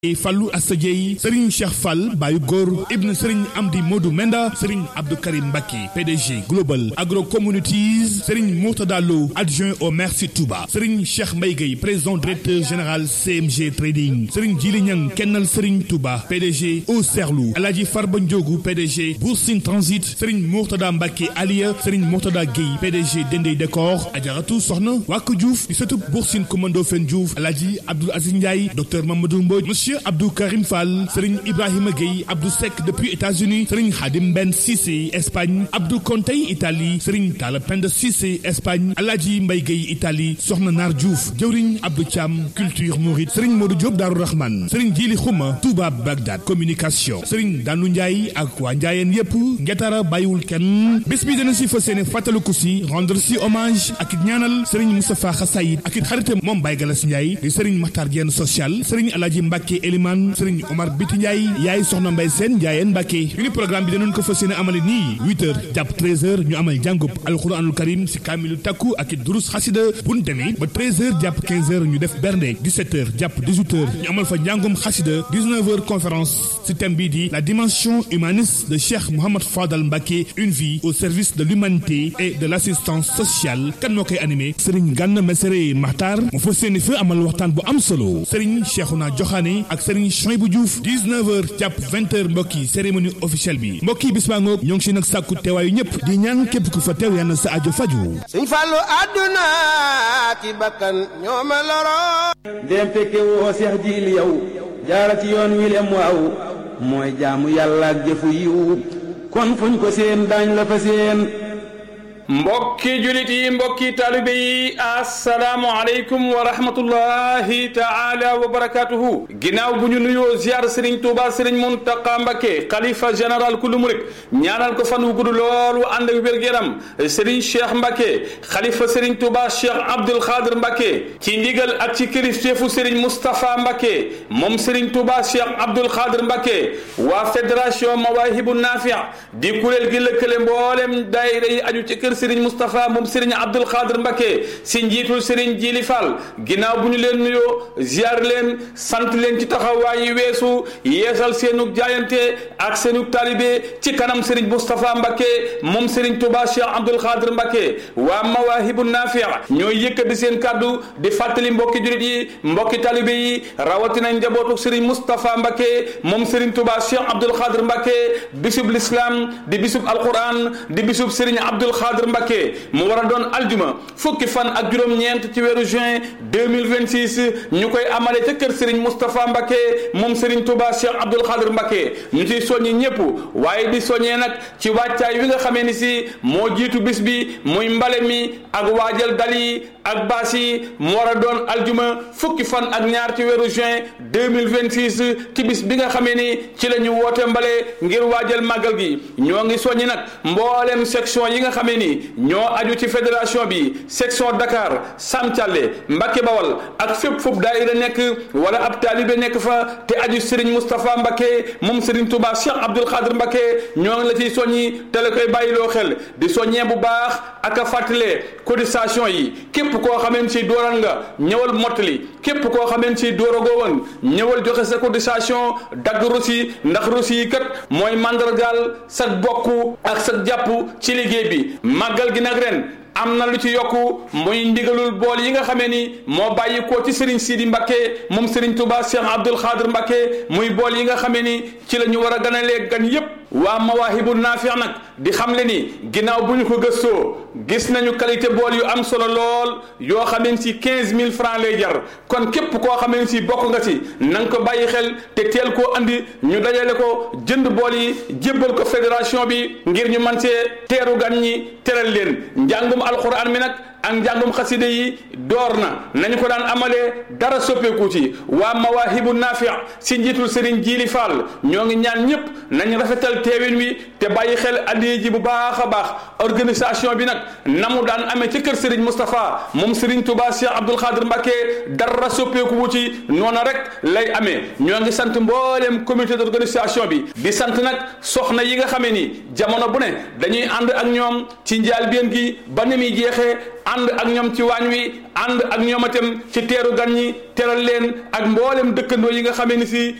Fallou Assa Dieye Serigne Cheikh Fall Baye Góor Ibn Serigne Amdi Modou Menda Serigne Abdou Karim Mbacké PDG Global Agro Communities Serigne Mourtada Lo adjoint au maire si Touba Serigne Cheikh Mbaye Gueye président directeur général CMG Trading Serigne Djili Niang Kennal Serigne Touba PDG Au Serlou Aladji Farba Ndiogou PDG Boursine Transit Serigne Mourtada Mbacké Aliya Serigne Mourtada Gueye PDG Dendey Décor Adjaratou Soxna Wakou Diouf di sëtub Boursine Commando Fen Diouf Aladji Abdoul Aziz Ndiaye docteur Mamadou Mbodj Monsieur Abdou Karim Fall Serigne Ibrahima Gueye Abdou Seck depuis États-Unis Serigne Khadim Ben Cissé Espagne Abdou Kontey Italie Serigne Talla Penda Cissé Espagne Aladji Mbaye Gueye Italie Soxna Nar Diouf jëwriñ Abdou Thiam culture mouride Serigne Modou Diop Darou Rahman Serigne Djili Khouma Touba Bagdad communication Serigne Danou Ndiaye ak waa Ndiayeen yépp Ngetara bàyyiwul kenn bés bi dana si fas yéene fàttaliku si rendre si hommage ak it ñaanal Serigne Moustapha Xasayid ak it xaritam moom Baye Galas Ndiaye di Serigne Makhtar Diène social Serigne Aladji Mbacké Eliman Serigne Omar Biti Ndiaye yaay Soxna Mbaye Sène Ndiayeen Mbacké ñu programme bi danañ ko fas yéene amale nii 8h jàpp 13h ñu amal jàngub alxuraanul karim si kaamilu takku ak it durus xasida buñ demee ba 13h jàpp 15h ñu def bernde 17h jàpp 18h ñu amal fa njàngum xasida 19h conférence si thème bi di la dimension humaniste de Cheikh Mouhamad Fadal Mbacké une vie au service de l'humanité et de l'assistance sociale kan moo koy animé Serigne Gana Messere Makhtar mu fas yéene fa amal waxtaan bu am solo Serigne Cheikhouna Diokhane ak Serigne Choybou Diouf 19h jàpp 20h mbokki cérémonie officielle bi mbokki bis baa ngoog ñoo ngi si nag sàkku teewaayu ñëpp di ñaan képp ku fa teew yàlla sa aajo faju Sëñ Fallu àdduna ci bakkan ñoo ma loro dem fekke woo Seex Jiili yow jaara ci yoon wi lem waaw mooy jaamu yàlla ak jëfu yiw kon fuñ ko seen daañ la fa seen mbokki julit yi mbokki taalibe yi assalaamu aleykum wa rahmatullahi taala wa barakatuhu ginnaaw bu ñu nuyoo ziar Serigne Touba Serigne Mountakha Mbacké xalifa général kullu murid ñaanal ko fan wu gudd loolu ànd ak wér-gu-yaram Serigne Cheikh Mbacké xalifa Serigne Touba Cheikh Abdoul Khadir Mbacké ci ndigal ak ci kilifteefu Serigne Moustapha Mbacké moom Serigne Touba Cheikh Abdoul Khadir Mbacké waa fédération Mawahibou Nafi' di kuréel gi lëkkale mboolem daayira yi aju ci kër Serigne Moustapha moom Serigne Abdoul Khadir Mbacké si njiitul Serigne Djili Fall ginnaaw bu ñu leen nuyoo ziar leen sant leen ci taxawaay yi weesu yeesal seenug jaayante ak seenug taalibe ci kanam Serigne Moustapha Mbacké moom Serigne Touba Cheikh Abdoul Khadir Mbacké waa Mawahibou Nafi' ñooy yëkkati seen kàddu di fàttali mbokki jurit yi mbokki taalibe yi rawatina njabootu Serigne Moustapha Mbacké moom Serigne Touba Cheikh Abdoul Khadir Mbacké bisub l'islam di bisub alquran di bisub Serigne Abdoul Khadir Mbacké mu war a doon aljuma fukki fan ak juróom-ñeent ci weeru juin 2026 ñu koy amale ca kër Serigne Moustapha Mbacké moom Serigne Touba Cheikh Abdoul Khadir Mbacké ñu ciy soññi ñëpp waaye di soññee nag ci wàccaay wi nga xamee ni si moo jiitu bis bi muy mbale mi ak waajal dal yi ak baas yi mu war a doon aljuma fukki fan ak ñaar ci weeru juin 2026 ci bis bi nga xamee ni ci la ñu woote mbale ngir waajal màggal gi ñoo ngi soññi nag mboolem section yi nga xamee ni ñoo aju ci fédération bi section Dakar Sam Thialé Mbacké Bawal ak fépp foofu daayira nekk wala ab taalibe nekk fa te aju Serigne Moustapha Mbacké moom Serigne Touba Cheikh Abdoul Khadir Mbacké ñoo ngi la ciy soññi te la koy bàyyiloo xel di soññee bu baax ak a fàttalee cotisation yi képp koo xameen si dooran nga ñëwal mottali képp koo xameen si dooragoo woon ñëwal joxe sa cotisation dagg rosi ndax rosi yi kat mooy mandargaal sa bokk ak sa jàpp ci liggéey bi màggal gi nag ren am na lu ci yokku muy ndigalul bool yi nga xamee ni moo bàyyi ko ci Serigne Sidi Mbacké moom Serigne Touba Cheikh Abdoul Khadir Mbacké muy bool yi nga xamee ni ci la ñu war a ganalee gan yépp waa Mawahibou Nafi' nag di xamle ni ginnaaw bu ñu ko gëstoo gis nañu qualité bool yu am solo lool yoo xamee si 15000 francs lay jar kon képp koo xamee si bokk nga si na nga ko bàyyi xel te teel koo andi ñu dajale ko jënd bool yi jébbal ko fédération bi ngir ñu mën see teeru gan ñi teral leen njàngum alxuraan mi nag ak njàngum xaside yi door na nañu ko daan amalee dara soppeeku ci waa Mawahibou Nafi' si njiitul Serigne Djili Fall ñoo ngi ñaan ñëpp nañ rafetal teewin wi te bàyyi xel addiya ji bu baax a baax organisation bi nag na mu daan amee ci kër Serigne Moustapha moom Serigne Touba Cheikh Abdoul Khadir Mbacké dara soppeeku wu ci noona rek lay amee ñoo ngi sant mbooleem comité d'organisation bi di sant nag soxna yi nga xamee ni jamono bu ne dañuy ànd ak ñoom ci njaalbeen gi ba ni muy jeexee ànd ak ñoom ci waañ wi ànd ak ñoom itam ci teeru gan ñi teral leen ak mboolem dëkkandoo yi nga xamee ni si